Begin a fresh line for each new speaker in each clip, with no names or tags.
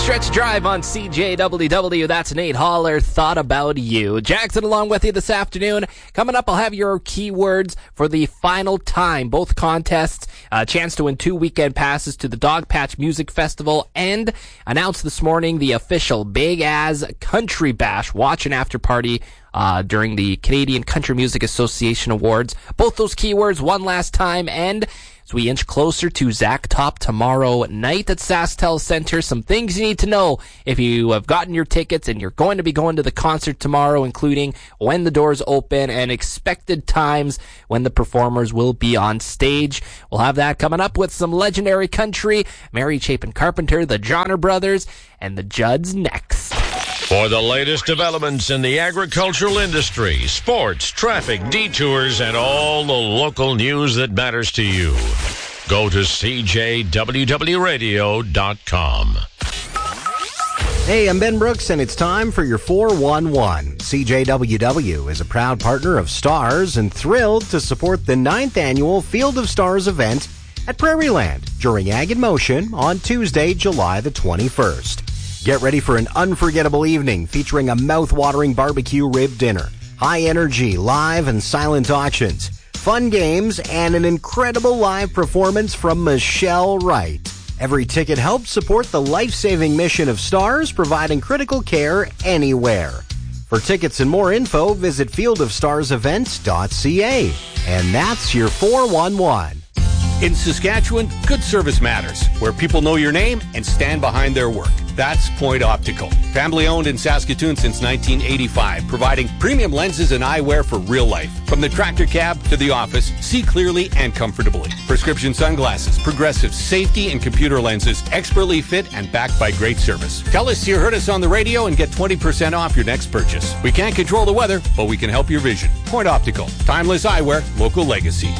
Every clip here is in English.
Stretch Drive on CJWW. That's Nate Haller. Thought about you. Jackson along with you this afternoon. Coming up, I'll have your keywords for the final time. Both contests, a chance to win 2 weekend passes to the Dogpatch Music Festival, and announced this morning the official Big As Country Bash watch and after party during the Canadian Country Music Association Awards. Both those keywords one last time, and as we inch closer to Zach Top tomorrow night at SaskTel Center, some things you need to know if you have gotten your tickets and you're going to be going to the concert tomorrow, including when the doors open and expected times when the performers will be on stage. We'll have that coming up with some legendary country, Mary Chapin Carpenter, the Johnner Brothers, and the Judds next.
For the latest developments in the agricultural industry, sports, traffic, detours, and all the local news that matters to you, go to CJWWRadio.com.
Hey, I'm Ben Brooks, and it's time for your 411. CJWW is a proud partner of Stars and thrilled to support the 9th annual Field of Stars event at Prairieland during Ag in Motion on Tuesday, July the 21st. Get ready for an unforgettable evening featuring a mouth-watering barbecue rib dinner, high-energy live and silent auctions, fun games, and an incredible live performance from Michelle Wright. Every ticket helps support the life-saving mission of Stars, providing critical care anywhere. For tickets and more info, visit fieldofstarsevents.ca. And that's your 411.
In Saskatchewan, good service matters, where people know your name and stand behind their work. That's Point Optical. Family owned in Saskatoon since 1985, providing premium lenses and eyewear for real life. From the tractor cab to the office, see clearly and comfortably. Prescription sunglasses, progressive safety and computer lenses, expertly fit and backed by great service. Tell us you heard us on the radio and get 20% off your next purchase. We can't control the weather, but we can help your vision. Point Optical. Timeless eyewear, local legacy.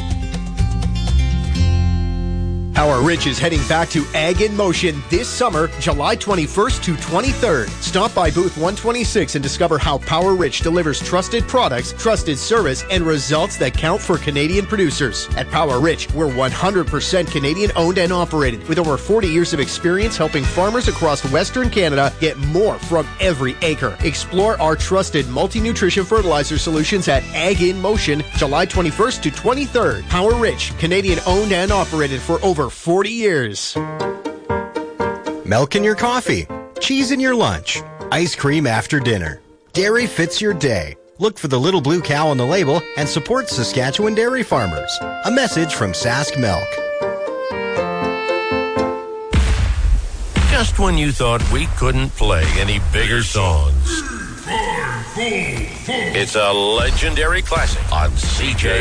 Power Rich is heading back to Ag in Motion this summer, July 21st to 23rd. Stop by booth 126 and discover how Power Rich delivers trusted products, trusted service, and results that count for Canadian producers. At Power Rich, we're 100% Canadian owned and operated, with over 40 years of experience helping farmers across Western Canada get more from every acre. Explore our trusted multi-nutrition fertilizer solutions at Ag in Motion, July 21st to 23rd. Power Rich, Canadian owned and operated for over 40 years.
Milk in your coffee, cheese in your lunch, ice cream after dinner. Dairy fits your day. Look for the little blue cow on the label and support Saskatchewan dairy farmers. A message from Sask Milk.
Just when you thought we couldn't play any bigger songs, it's a legendary classic on CJ.